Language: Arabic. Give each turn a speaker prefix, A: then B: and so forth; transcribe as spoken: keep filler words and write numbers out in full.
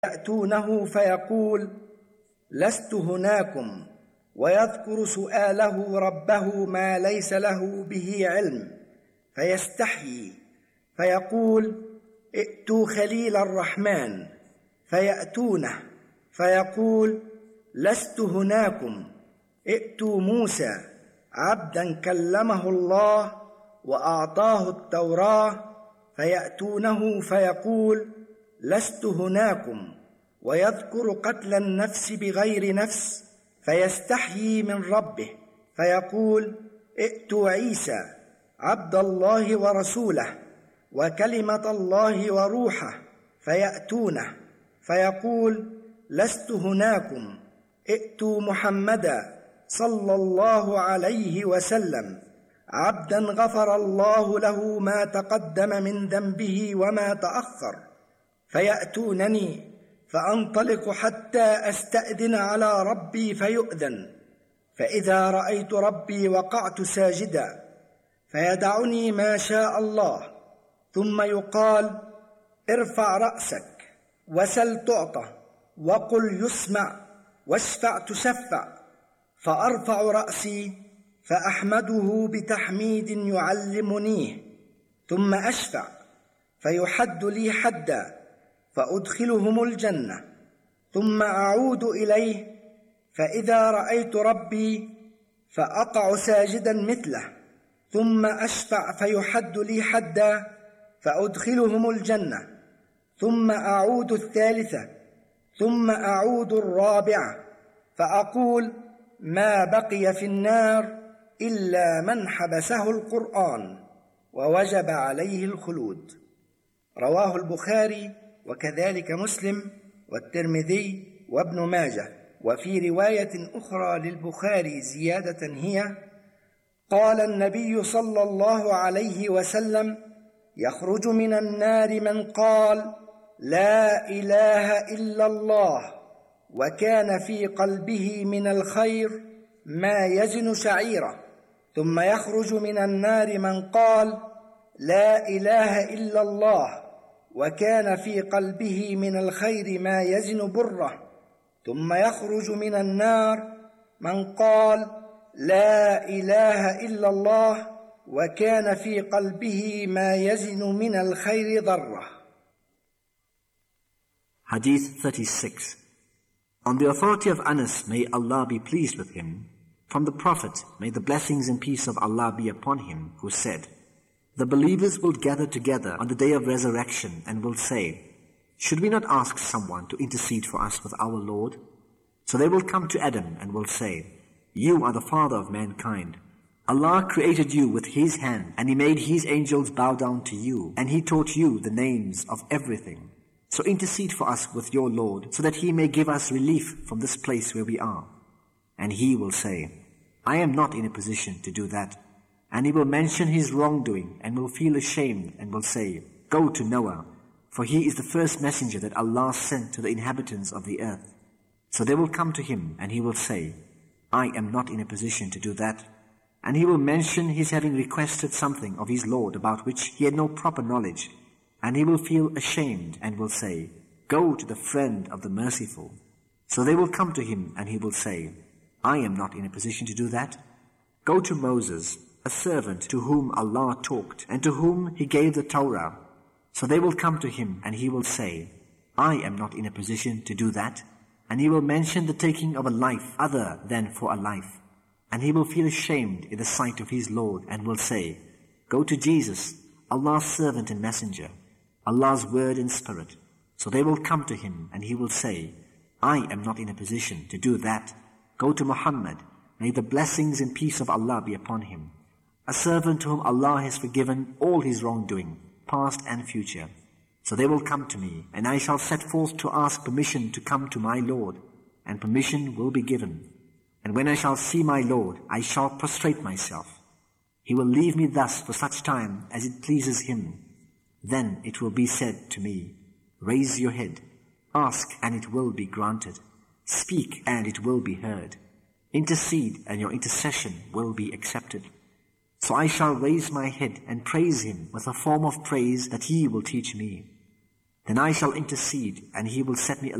A: يأتونه فيقول لست هناكم، ويذكر سؤاله ربه ما ليس له به علم، فيستحيي فيقول ائتوا خليل الرحمن، فيأتونه فيقول لست هناكم، ائتوا موسى عبدا كلمه الله وأعطاه التوراة، فيأتونه فيقول لست هناكم، ويذكر قتل النفس بغير نفس، فيستحيي من ربه فيقول ائتوا عيسى عبد الله ورسوله وكلمة الله وروحه، فيأتونه فيقول لست هناكم، ائتوا محمدا صلى الله عليه وسلم عبدا غفر الله له ما تقدم من ذنبه وما تأخر، فيأتونني فأنطلق حتى أستأذن على ربي فيؤذن، فإذا رأيت ربي وقعت ساجدا، فيدعني ما شاء الله، ثم يقال ارفع رأسك وسل تعطى وقل يسمع واشفع تشفع، فأرفع رأسي فأحمده بتحميد يعلمنيه، ثم أشفع فيحد لي حدا فأدخلهم الجنة، ثم أعود إليه فإذا رأيت ربي فأقع ساجدا مثله، ثم أشفع فيحد لي حدا فأدخلهم الجنة، ثم أعود الثالثة، ثم أعود الرابعة فأقول ما بقي في النار إلا من حبسه القرآن ووجب عليه الخلود. رواه البخاري وكذلك مسلم والترمذي وابن ماجه. وفي رواية أخرى للبخاري زيادة هي: قال النبي صلى الله عليه وسلم: يخرج من النار من قال لا إله إلا الله وكان في قلبه من الخير ما يزن شعيرة، ثم يخرج من النار من قال لا إله إلا الله وكان في قلبه من الخير ما يزن بره، ثم يخرج من النار من قال لا إله إلا الله وكان في قلبه ما يزن من الخير ذرة.
B: Hadith thirty-six. On the authority of Anas, may Allah be pleased with him, from the Prophet, may the blessings and peace of Allah be upon him, who said, the believers will gather together on the day of resurrection and will say, should we not ask someone to intercede for us with our Lord? So they will come to Adam and will say, you are the father of mankind. Allah created you with His hand, and He made His angels bow down to you, and He taught you the names of everything. So intercede for us with your Lord, so that He may give us relief from this place where we are. And He will say, I am not in a position to do that. And He will mention His wrongdoing, and will feel ashamed, and will say, go to Noah, for he is the first messenger that Allah sent to the inhabitants of the earth. So they will come to him, and he will say, I am not in a position to do that. And he will mention his having requested something of his Lord about which he had no proper knowledge. And he will feel ashamed, and will say, go to the friend of the merciful. So they will come to him, and he will say, I am not in a position to do that. Go to Moses, a servant to whom Allah talked, and to whom He gave the Torah. So they will come to him, and he will say, I am not in a position to do that. And he will mention the taking of a life other than for a life. And he will feel ashamed in the sight of his Lord, and will say, go to Jesus, Allah's servant and messenger, Allah's word and spirit. So they will come to him, and he will say, I am not in a position to do that. Go to Muhammad, may the blessings and peace of Allah be upon him, a servant to whom Allah has forgiven all his wrongdoing, past and future. So they will come to me, and I shall set forth to ask permission to come to my Lord, and permission will be given. And when I shall see my Lord, I shall prostrate myself. He will leave me thus for such time as it pleases Him. Then it will be said to me, raise your head, ask and it will be granted, speak and it will be heard, intercede and your intercession will be accepted. So I shall raise my head and praise Him with a form of praise that He will teach me. then I shall intercede, and he will set me